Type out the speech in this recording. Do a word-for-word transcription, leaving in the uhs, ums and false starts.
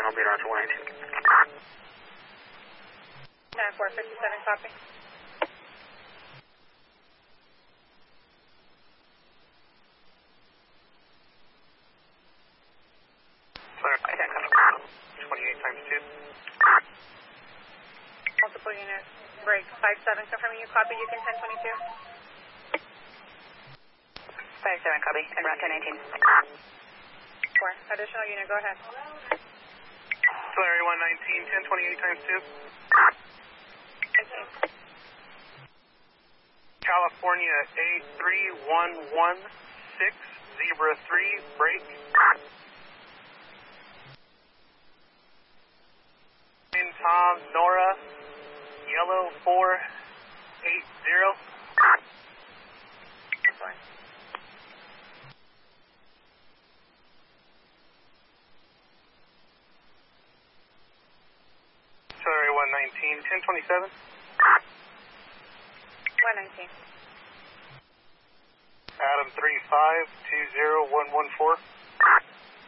I'll be around to one nineteen. nine four fifty-seven, copy. twenty-eight times two. Multiple units. Break five seven, confirming you copy. You can ten twenty-two. five seven, copy. En route ten nineteen. Four. Additional unit, go ahead. Larry one nineteen, ten twenty-eight times two. nineteen. California A three one one six, Zebra three, break. Tom, Nora, Yellow four eight zero. Sorry, one nineteen, ten twenty-seven. one nineteen. Adam three five two zero one one four.